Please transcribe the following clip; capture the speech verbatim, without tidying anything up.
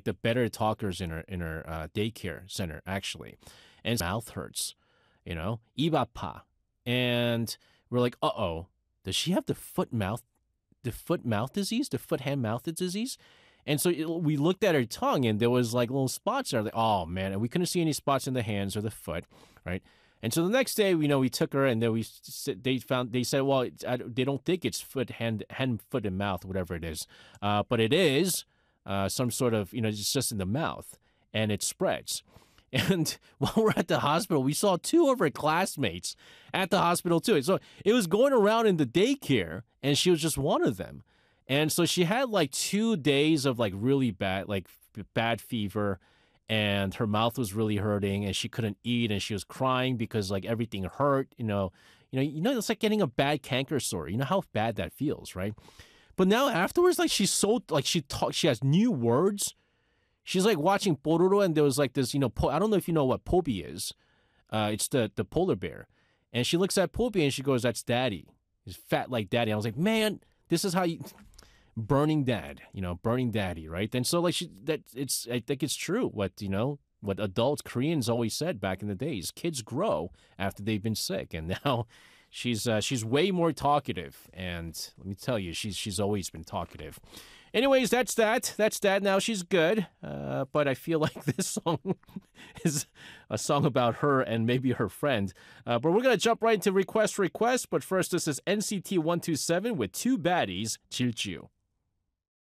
the better talkers in her in her uh, daycare center actually, and his mouth hurts, you know, ibapa, and we're like, uh oh, does she have the foot mouth, the foot mouth disease, the foot hand mouth disease? And so it, we looked at her tongue, and there was like little spots there. Like, oh man, and we couldn't see any spots in the hands or the foot, right? And so the next day, you know, we took her, and then we they found they said, well, it's, I, they don't think it's foot, hand, hand, foot, and mouth, whatever it is, uh, but it is uh, some sort of, you know, it's just in the mouth, and it spreads. And while we're at the hospital, we saw two of her classmates at the hospital too. So it was going around in the daycare, and she was just one of them. And so she had like two days of like really bad, like bad fever, and her mouth was really hurting, and she couldn't eat, and she was crying because like everything hurt. You know, you know, you know, it's like getting a bad canker sore. You know how bad that feels, right? But now afterwards, like she's so like she talks, she has new words. She's like watching Pororo, and there was like this, you know, po- I don't know if you know what Pobi is. Uh, it's the the polar bear, and she looks at Pobi and she goes, "That's Daddy. He's fat like Daddy." I was like, man, this is how you. Burning dad, you know, burning daddy, right? And so like she, that it's, I think it's true what, you know, what adults, Koreans always said back in the days, kids grow after they've been sick. And now she's, uh, she's way more talkative. And let me tell you, she's, she's always been talkative. Anyways, that's that. That's that. Now she's good. Uh, but I feel like this song is a song about her and maybe her friend. Uh, but we're going to jump right into request request. But first, this is N C T one two seven with Two Baddies, Chilchiu.